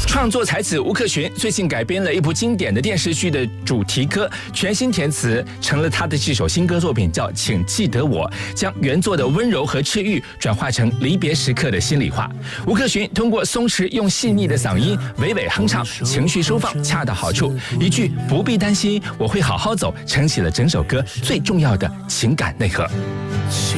创作才子吴克群最近改编了一部经典的电视剧的主题歌，全新填词成了他的这首新歌作品，叫《请记得我》，将原作的温柔和治愈转化成离别时刻的心里话。吴克群通过松弛用细腻的嗓音娓娓哼唱，情绪收放恰到好处，一句不必担心，我会好好走，撑起了整首歌最重要的情感内核。 请